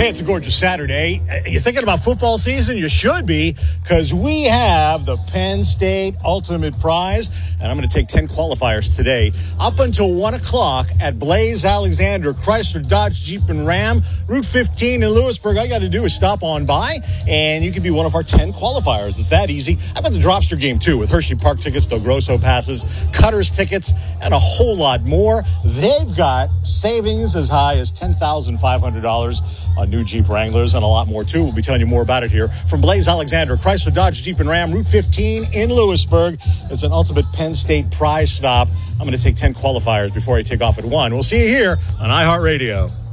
Hey, it's a gorgeous Saturday. You thinking about football season? You should be, because we have the Penn State Ultimate Prize, and I'm going to take 10 qualifiers today up until 1 o'clock at Blaze Alexander Chrysler Dodge Jeep and Ram, Route 15 in Lewisburg. All you got to do is stop on by, and you can be one of our 10 qualifiers. It's that easy. I've got the Dropster game, too, with Hershey Park tickets, Del Grosso passes, Cutters tickets, and a whole lot more. They've got savings as high as $10,500 on new Jeep Wranglers and a lot more, too. We'll be telling you more about it here from Blaze Alexander, Chrysler Dodge Jeep and Ram, Route 15 in Lewisburg. It's an ultimate Penn State prize stop. I'm going to take 10 qualifiers before I take off at 1. We'll see you here on iHeartRadio.